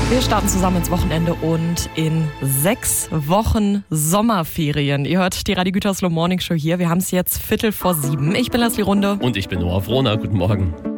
Wir starten zusammen ins Wochenende und in 6 Wochen Sommerferien. Ihr hört die Radio Gütersloh Morning Show hier. Wir haben es jetzt 6:15. Ich bin Leslie Runde. Und ich bin Noah Frohner. Guten Morgen.